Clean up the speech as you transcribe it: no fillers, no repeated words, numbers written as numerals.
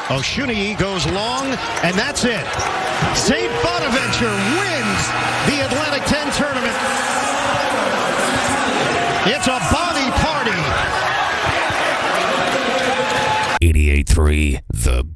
Oshuniyi goes long, and that's it. St. Bonaventure wins the Atlantic 10 tournament. It's a body party. 88.3 The